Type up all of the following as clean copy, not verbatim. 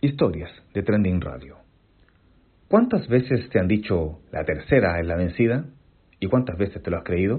Historias de Trending Radio. ¿Cuántas veces te han dicho la tercera es la vencida? ¿Y cuántas veces te lo has creído?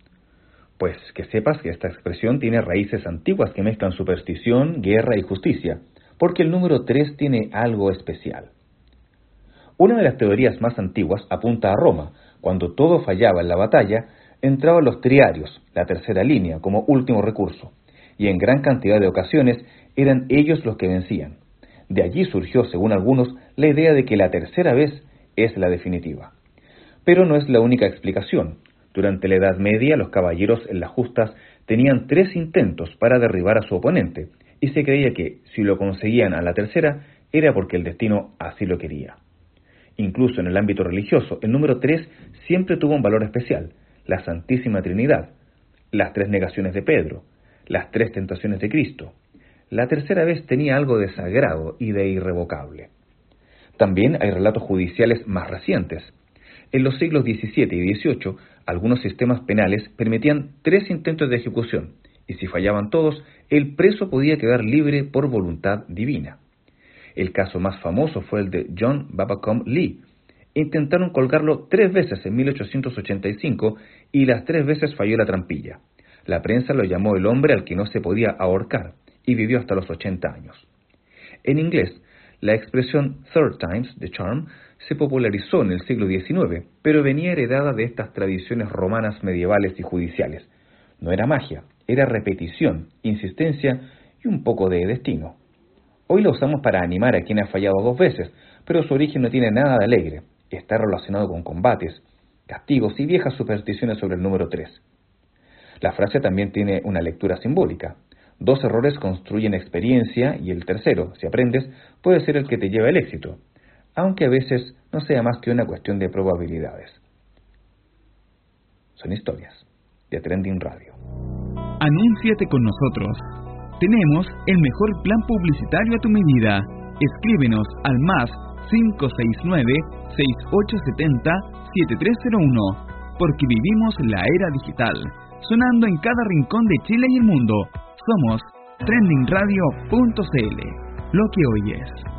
Pues que sepas que esta expresión tiene raíces antiguas que mezclan superstición, guerra y justicia, porque el número 3 tiene algo especial. Una de las teorías más antiguas apunta a Roma. Cuando todo fallaba en la batalla, entraban los triarios, la tercera línea, como último recurso, y en gran cantidad de ocasiones eran ellos los que vencían. De allí surgió, según algunos, la idea de que la tercera vez es la definitiva. Pero no es la única explicación. Durante la Edad Media, los caballeros en las justas tenían 3 intentos para derribar a su oponente, y se creía que, si lo conseguían a la tercera, era porque el destino así lo quería. Incluso en el ámbito religioso, el número 3 siempre tuvo un valor especial: la Santísima Trinidad, las 3 negaciones de Pedro, las 3 tentaciones de Cristo. La tercera vez tenía algo de sagrado y de irrevocable. También hay relatos judiciales más recientes. En los siglos XVII y XVIII, algunos sistemas penales permitían 3 intentos de ejecución, y si fallaban todos, el preso podía quedar libre por voluntad divina. El caso más famoso fue el de John Babacom Lee. Intentaron colgarlo 3 veces en 1885 y las 3 veces falló la trampilla. La prensa lo llamó el hombre al que no se podía ahorcar, y vivió hasta los 80 años. En inglés, la expresión third time's the charm se popularizó en el siglo XIX, pero venía heredada de estas tradiciones romanas medievales y judiciales. No era magia, era repetición, insistencia y un poco de destino. Hoy la usamos para animar a quien ha fallado 2 veces, pero su origen no tiene nada de alegre. Está relacionado con combates, castigos y viejas supersticiones sobre el número 3. La frase también tiene una lectura simbólica. 2 errores construyen experiencia y el tercero, si aprendes, puede ser el que te lleva al éxito, aunque a veces no sea más que una cuestión de probabilidades. Son historias de Trending Radio. Anúnciate con nosotros. Tenemos el mejor plan publicitario a tu medida. Escríbenos al +569-6870-7301, porque vivimos la era digital, sonando en cada rincón de Chile y el mundo. Somos trendingradio.cl, lo que oyes.